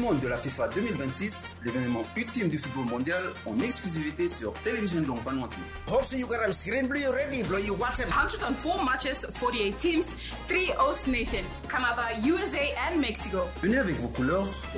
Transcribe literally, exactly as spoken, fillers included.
Monde de la FIFA deux mille vingt-six, l'événement ultime du football mondial en exclusivité sur Télévision Long Vanuatu. Hope you got a screen blue ready, blow you watch it. one hundred four matches, forty-eight teams, three host nations, Canada, U S A and Mexico. Venez avec vos couleurs,